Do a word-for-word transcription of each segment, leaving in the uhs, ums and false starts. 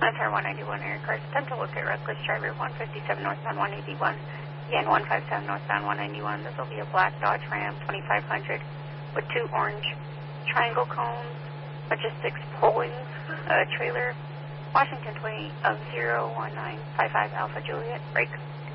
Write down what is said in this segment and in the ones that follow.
Answer one ninety-one air cars, attempt to locate reckless driver one fifty-seven northbound one eighty-one. Again, one fifty-seven northbound one ninety-one. This will be a black Dodge Ram twenty-five hundred with two orange triangle cones, logistics pulling uh, trailer, Washington twenty of zero one nine five five Alpha Juliet, break.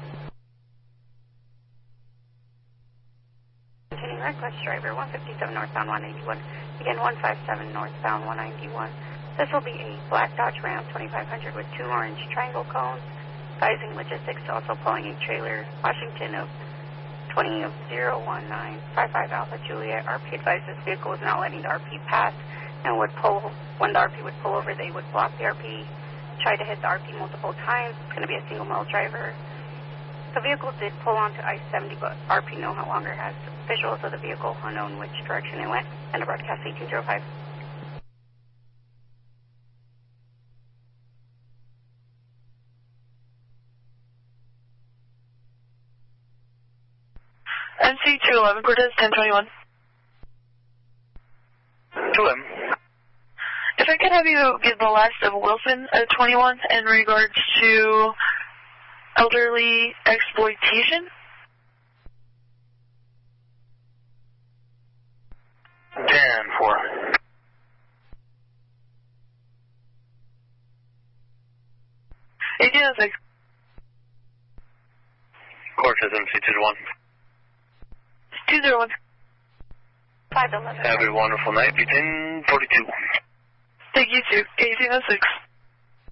Continuing reckless driver one fifty-seven northbound one eighty-one. Again, one fifty-seven northbound one ninety-one. This will be a black Dodge Ram twenty-five hundred with two orange triangle cones, advising logistics, also pulling a trailer, Washington of twenty of zero one nine five five Alpha Juliet. R P advised this vehicle is not letting the R P pass and would pull, when the R P would pull over, they would block the R P, try to hit the R P multiple times. It's going to be a single male driver. The vehicle did pull onto I seventy, but R P no longer has visuals of the vehicle, unknown which direction it went, and a broadcast eighteen oh five. M C two eleven, Cortez ten twenty-one. two eleven. If I could have you give the last of Wilson at twenty-one in regards to elderly exploitation. ten four. eighteen oh six. Cortez M C two oh one. two oh one. five eleven. Have a wonderful night. Be ten forty-two. Thank you, too. eighteen oh six.